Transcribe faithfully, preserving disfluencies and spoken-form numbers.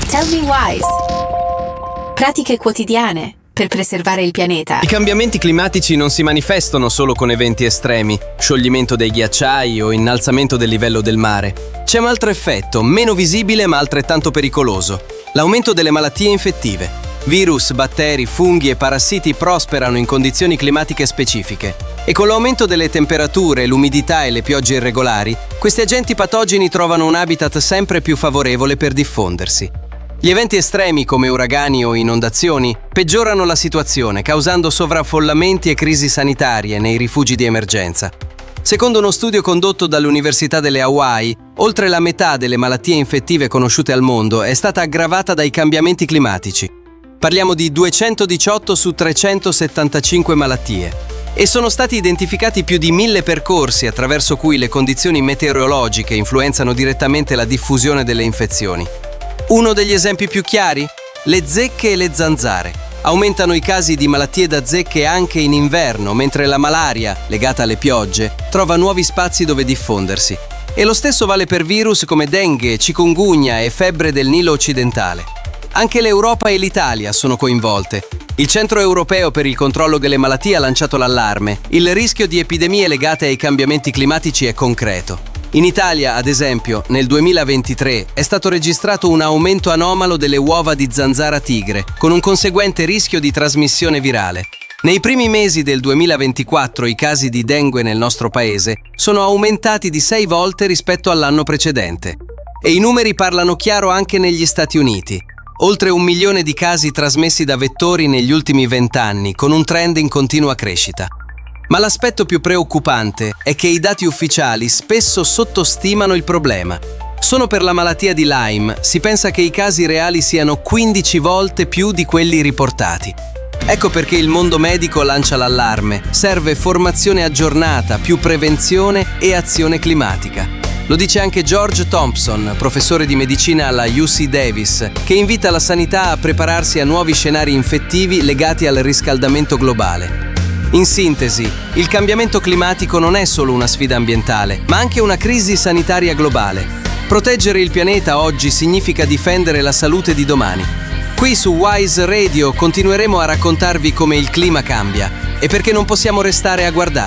Tell me Wise. Pratiche quotidiane per preservare il pianeta. I cambiamenti climatici non si manifestano solo con eventi estremi, scioglimento dei ghiacciai o innalzamento del livello del mare. C'è un altro effetto, meno visibile ma altrettanto pericoloso: l'aumento delle malattie infettive. Virus, batteri, funghi e parassiti prosperano in condizioni climatiche specifiche e con l'aumento delle temperature, l'umidità e le piogge irregolari, questi agenti patogeni trovano un habitat sempre più favorevole per diffondersi. Gli eventi estremi come uragani o inondazioni peggiorano la situazione, causando sovraffollamenti e crisi sanitarie nei rifugi di emergenza. Secondo uno studio condotto dall'Università delle Hawaii, oltre la metà delle malattie infettive conosciute al mondo è stata aggravata dai cambiamenti climatici. Parliamo di duecentodiciotto su trecentosettantacinque malattie e sono stati identificati più di mille percorsi attraverso cui le condizioni meteorologiche influenzano direttamente la diffusione delle infezioni. Uno degli esempi più chiari? Le zecche e le zanzare. Aumentano i casi di malattie da zecche anche in inverno, mentre la malaria, legata alle piogge, trova nuovi spazi dove diffondersi. E lo stesso vale per virus come dengue, chikungunya e febbre del Nilo occidentale. Anche l'Europa e l'Italia sono coinvolte. Il Centro Europeo per il Controllo delle Malattie ha lanciato l'allarme. Il rischio di epidemie legate ai cambiamenti climatici è concreto. In Italia, ad esempio, nel duemilaventitré è stato registrato un aumento anomalo delle uova di zanzara tigre, con un conseguente rischio di trasmissione virale. Nei primi mesi del duemilaventiquattro i casi di dengue nel nostro paese sono aumentati di sei volte rispetto all'anno precedente. E i numeri parlano chiaro anche negli Stati Uniti. Oltre un milione di casi trasmessi da vettori negli ultimi vent'anni, con un trend in continua crescita. Ma l'aspetto più preoccupante è che i dati ufficiali spesso sottostimano il problema. Solo per la malattia di Lyme si pensa che i casi reali siano quindici volte più di quelli riportati. Ecco perché il mondo medico lancia l'allarme. Serve formazione aggiornata, più prevenzione e azione climatica. Lo dice anche George Thompson, professore di medicina alla U C Davis, che invita la sanità a prepararsi a nuovi scenari infettivi legati al riscaldamento globale. In sintesi, il cambiamento climatico non è solo una sfida ambientale, ma anche una crisi sanitaria globale. Proteggere il pianeta oggi significa difendere la salute di domani. Qui su Wise Radio continueremo a raccontarvi come il clima cambia e perché non possiamo restare a guardare.